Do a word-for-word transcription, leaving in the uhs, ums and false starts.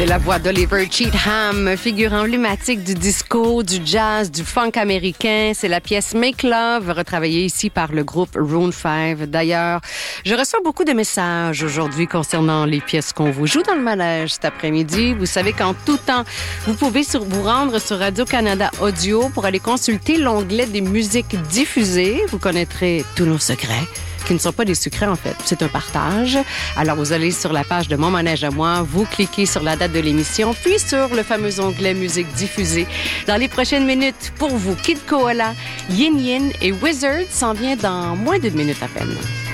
C'est la voix d'Oliver Cheatham, figure emblématique du disco, du jazz, du funk américain. C'est la pièce Make Love, retravaillée ici par le groupe Room cinq. D'ailleurs, je reçois beaucoup de messages aujourd'hui concernant les pièces qu'on vous joue dans le manège cet après-midi. Vous savez qu'en tout temps, vous pouvez sur, vous rendre sur Radio-Canada Audio pour aller consulter l'onglet des musiques diffusées. Vous connaîtrez tous nos secrets, qui ne sont pas des secrets en fait, c'est un partage. Alors vous allez sur la page de Mon Manège à moi, vous cliquez sur la date de l'émission, puis sur le fameux onglet musique diffusée. Dans les prochaines minutes, pour vous, Kid Koala, Yin Yin et Wizard s'en vient dans moins d'une minute à peine.